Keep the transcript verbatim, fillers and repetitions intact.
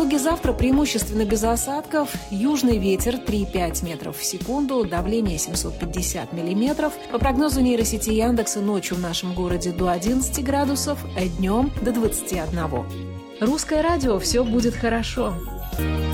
Юге завтра преимущественно без осадков. Южный ветер три-пять метров в секунду, давление семьсот пятьдесят миллиметров. По прогнозу нейросети Яндекса, ночью в нашем городе до одиннадцати градусов, а днем до двадцати одного. Русское радио «Все будет хорошо».